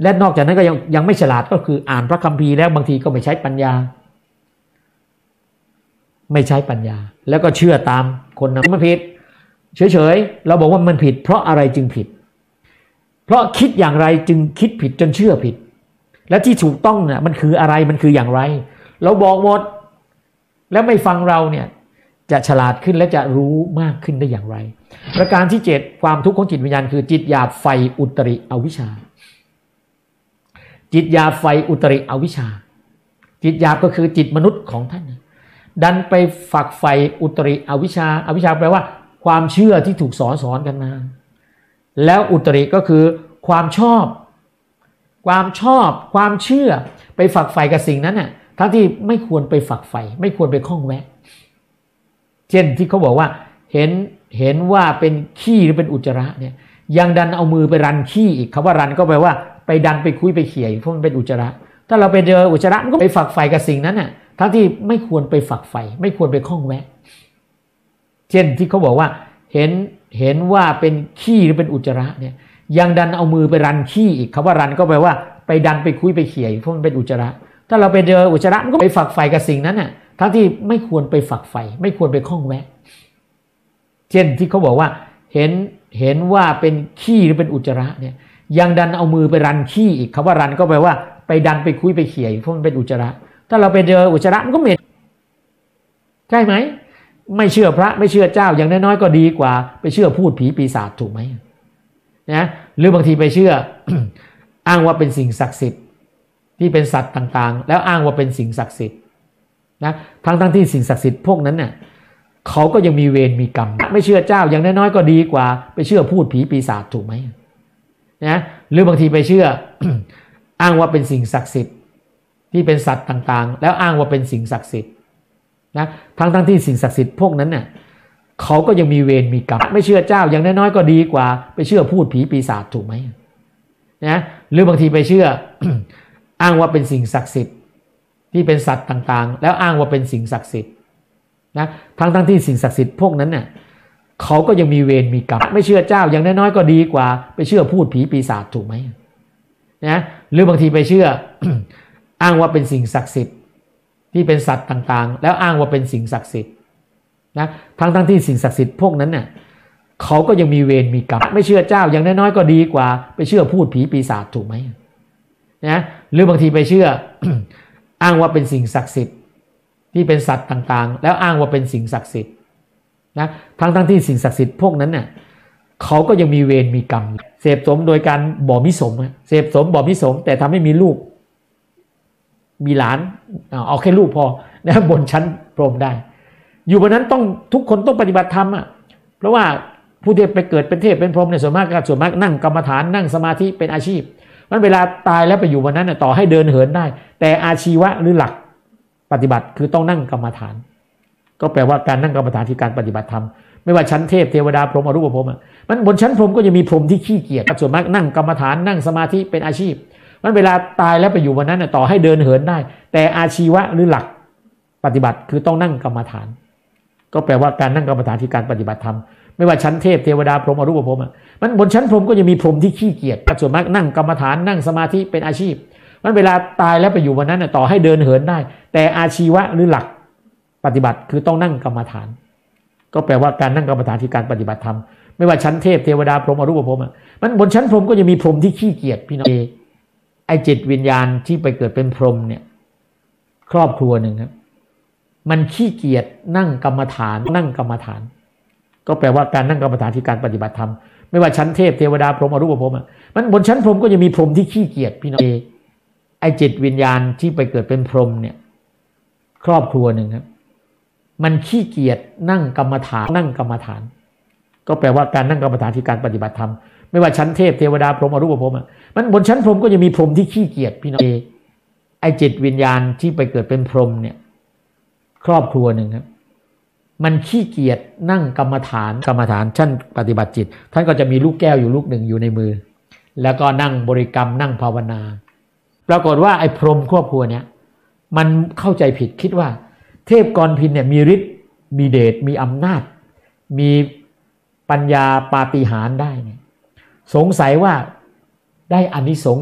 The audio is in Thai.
และนอกจากนั้นก็ยังไม่ฉลาดก็คืออ่านพระคัมภีร์แล้วบางทีก็ไม่ใช้ปัญญาแล้วก็เชื่อตามคนนั้นมันผิดเฉยๆเราบอกว่ามันผิดเพราะอะไรจึงผิดเพราะคิดอย่างไรจึงคิดผิดจนเชื่อผิดและที่ถูกต้องเนี่ยมันคืออะไรมันคืออย่างไรเราบอกหมดแล้วไม่ฟังเราเนี่ยจะฉลาดขึ้นและจะรู้มากขึ้นได้อย่างไรประการที่7ความทุกข์ของจิตวิญญาณคือจิตหยาบไฟอุตริอวิชชาจิตหยาบไฟอุตริอวิชชาจิตหยาบก็คือจิตมนุษย์ของท่านดันไปฝักใฝ่อุตริอวิชชาอวิชชาแปลว่าความเชื่อที่ถูกสอนกันมาแล้วอุตริก็คือความชอบความเชื่อไปฝักใฝ่กับสิ่งนั้นน่ะทั้งที่ไม่ควรไปฝักใฝ่ไม่ควรไปข้องแวะเช่นที่เขาบอกว่าเห็นว่าเป็นขี้หรือเป็นอุจจาระเนี่ยยังดันเอามือไปรันขี้อีกคำว่ารันก็แปลว่าไปดันไปคุยไปเขี่ยเพราะมันเป็นอุจจาระถ้าเราไปเจออุจจาระมันก็ไปฝักใฝ่กับสิ่งนั้นน่ะทั้งที่ไม่ควรไปฝักใฝ่ไม่ควรไปข้องแวะเช่นที่เขาบอกว่าเห็นว่าเป็นขี้หรือเป็นอุจจาระเนี่ยยังดันเอามือไปรันขี้อีกคำว่ารันก็แปลว่าไปดันไปคุยไปเขี่ยเพราะมันเป็นอุจจาระถ้าเราไปเจออุจจาระมันก็ไปฝักใฝ่กับสิ่งนั้นน่ะทั้งที่ไม่ควรไปฝักใฝ่ไม่ควรไปข้องแวะเช่นที่เขาบอกว่าเห็นว่าเป็นขี้หรือเป็นอุจจาระเนี่ยยังดันเอามือไปรันขี้อีกคำว่ารันก็แปลว่าไปดันไปคุยไปเขี่ยเพราะมันเป็นอุจจาระถ้าเราไปเจออุจจาระมันก็เหม็นใช่ไหมไม่เชื่อพระไม่เชื่อเจ้าอย่างน้อยๆก็ดีกว่าไปเชื่อพูดผีปีศาจถูกไหมนะหรือบางทีไปเชื่อ อ้างว่าเป็นสิ่งศักดิ์สิทธิ์ที่เป็นสัตว์ต่างๆแล้วอ้างว่าเป็นสิ่งศักดิ์สิทธิ์นะทั้งที่สิ่งศักดิ์สิทธิ์พวกนั้นเนี่ยเขาก็ยังมีเวรมีกรรมไม่เชื่อเจ้าอย่างน้อยๆก็ดีกว่าไปเชื่อพูดผีปีศาจถูกไหมนะหรือบางทีไปเชื่อ อ้างว่าเป็นสิ่งศักดิ์สิทธิ์ที่เป็นสัตว์ต่างๆแล้วอ้างว่าเป็นสิ่งศักดิ์สิทธิ์นะทั้งที่สิ่งศักดิ์สิทธิ์พวกนั้นเนี่ยเขาก็ยังมีเวรมีกรรมไม่เชื่อเจ้าอย่างน้อยๆก็ดีกว่าไปเชื่อพูดผีปีศาจถูกไหมนะหรือบางทีไปเชื่อ อ้างว่าเป็นสิ่งศักดิ์สิทธิ์ที่เป็นสัตว์ต่างๆแล้วอ้างว่าเป็นสิ่งศักดิ์สิทธิ์นะทั้งที่สิ่งศักดิ์สิทธิ์พวกนั้นเนี่ยเขาก็ยังมีเวรมีกรรมไม่เชื่อเจ้าอย่างน้อยๆก็ดีกว่าไปเชื่อพูดผีปีศาจถูกไหมนะหรือบางทีไปเชื่อ อ้างว่าเป็นสิ่งศักดิ์สิทธิ์ที่เป็นสัตว์ต่างๆแล้วอ้างว่าเป็นสิ่งศักดิ์สิทธิ์นะทั้งที่สิ่งศักดิ์สิทธิ์พวกนั้นเนี่ยเขาก็ยังมีเวรมีกรรมไม่เชื่อเจ้าอย่างน้อยๆก็ดีกว่าไปเชื่อพูดผีปีศาจถูกไหมนะหรือบางทีไปเชื่อ อ้างว่าเป็นสิ่งศักดิ์สิทธิ์ที่เป็นสัตว์ต่างๆแล้วอ้างว่าเป็นสิ่งศักดิ์สิทธิ์นะทั้งที่สิ่งศักดิ์สิทธิ์พวกนั้นเนี่ยเขาก็ยังมีเวรมีกรรมเสพสมโดยการบ่มิสมเสพสมบ่มิสมแต่ทำให้มีลูกมีหลานเอาแค่ลูกพอนะบนชั้นพรหมได้อยู่บนนั้นต้องทุกคนต้องปฏิบัติธรรมเพราะว่าผู้ที่ไปเกิดเป็นเทพเป็นพรหมเนี่ยส่วนมากนั่งกรรมฐานนั่งสมาธิเป็นอาชีพมันเวลาตายแล้วไปอยู่บนนั้นต่อให้เดินเหินได้แต่อาชีวะหรือหลักปฏิบัติคือต้องนั่งกรรมฐานก็แปลว่าการนั่งกรรมฐานคือการปฏิบัติธรรมไม่ว่าชั้นเทพเทวดาพรหมอรูปพรหมมันบนชั้นพรหมก็จะมีพรหมที่ขี้เกียจส่วนมากนั่งกรรมฐานนั่งสมาธิเป็นอาชีพมันเวลาตายแล้วไปอยู่บนนั้นต่อให้เดินเหินได้แต่อาชีวะหรือหลักปฏิบัติคือต้องนั่งกรรมฐานก็แปลว่าการนั่งกรรมฐานคือการปฏิบัติธรรมไม่ว่าชั้นเทพเทวดาพรหมอรูปพรหมมันบนชั้นพรหมก็จะมีพรหมที่ขี้เกียจส่วนมากนั่งกรรมฐานนั่งสมาธิเป็นอาชีพมันเวลาตายแล้วไปอยู่บนนั้นต่อให้เดินเหินได้แต่อาชีวะหรือหลักปฏิบัติคือต้องนั่งกรรมฐานก็แปลว่าการนั่งกรรมฐานคือการปฏิบัติธรรมไม่ว่าชั้นเทพเทวดาพรหมอรูปพรหมมันบนชั้นพรหมก็จะมีพรหมที่ขี้เกียจพี่น้องไอ้จิตวิญญาณที่ไปเกิดเป็นพรหมเนี่ยครอบครัวหนึ่งครับมันขี้เกียจนั่งกรรมฐานก็แปลว่าการนั่งกรรมฐานคือการปฏิบัติธรรมไม่ว่าชั้นเทพเทวดาพรหมอรูปพรหมมันบนชั้นพรหมก็จะมีพรหมที่ขี้เกียจพี่น้องไอ้จิตวิญญาณที่ไปเกิดเป็นพรหมเนี่ยครอบครัวหนึ่งครับมันขี้เกียจนั่งกรรมฐานก็แปลว่าการนั่งกรรมฐานคือการปฏิบัติธรรมไม่ว่าชั้นเทพเทวดาพรหมอรูปพรหมมันบนชั้นพรหมก็จะมีพรหมที่ขี้เกียจพี่น้องไอ้จิตวิญญาณที่ไปเกิดเป็นพรหมเนี่ยครอบครัวหนึ่งครับมันขี้เกียจนั่งกรรมฐานท่านปฏิบัติจิตท่านก็จะมีลูกแก้วอยู่ลูกหนึ่งอยู่ในมือแล้วก็นั่งบริกรรมนั่งภาวนาปรากฏว่าไอ้พรหมครอบครัวเนี่ยมันเข้าใจผิดคิดว่าเทพกรพินเนี่ยมีฤทธิ์มีเดชมีอำนาจมีปัญญาปาฏิหาริย์ได้เนี่ยสงสัยว่าได้อานิสงส์